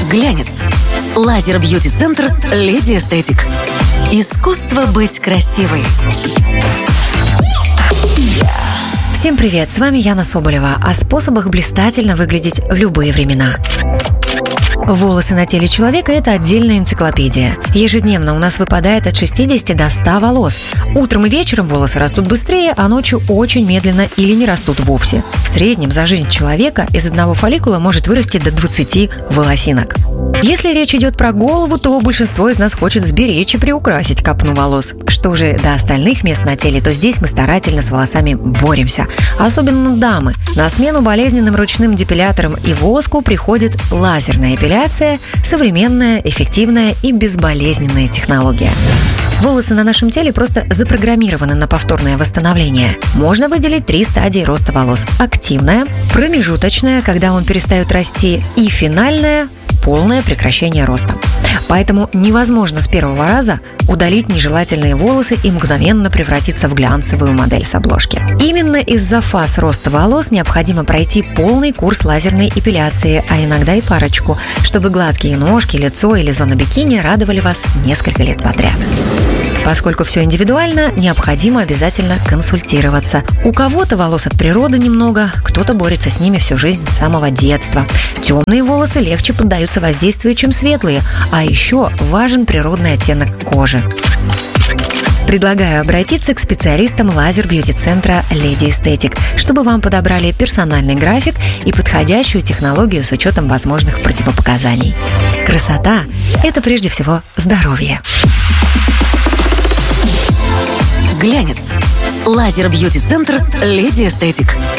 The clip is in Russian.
Глянец. Лазер-бьюти-центр «Леди Эстетик». Искусство быть красивой. Всем привет, с вами Яна Соболева о способах блистательно выглядеть в любые времена. Волосы на теле человека – это отдельная энциклопедия. Ежедневно у нас выпадает от 60 до 100 волос. Утром и вечером волосы растут быстрее, а ночью очень медленно или не растут вовсе. В среднем за жизнь человека из одного фолликула может вырасти до 20 волосинок. Если речь идет про голову, то большинство из нас хочет сберечь и приукрасить копну волос. Что же до остальных мест на теле, то здесь мы старательно с волосами боремся. Особенно дамы. На смену болезненным ручным депиляторам и воску приходит лазерная эпиляция, современная, эффективная и безболезненная технология. Волосы на нашем теле просто запрограммированы на повторное восстановление. Можно выделить 3 стадии роста волос. Активная, промежуточная, когда он перестает расти, и финальная – полное прекращение роста. Поэтому невозможно с первого раза удалить нежелательные волосы и мгновенно превратиться в глянцевую модель с обложки. Именно из-за фаз роста волос необходимо пройти полный курс лазерной эпиляции, а иногда и парочку, чтобы гладкие ножки, лицо или зона бикини радовали вас несколько лет подряд. Поскольку все индивидуально, необходимо обязательно консультироваться. У кого-то волос от природы немного, кто-то борется с ними всю жизнь с самого детства. Темные волосы легче поддаются воздействию, чем светлые, а еще важен природный оттенок кожи. Предлагаю обратиться к специалистам лазер-бьюти-центра «Леди Эстетик», чтобы вам подобрали персональный график и подходящую технологию с учетом возможных противопоказаний. Красота – это прежде всего здоровье. Глянец. Лазер-бьюти-центр «Леди Эстетик».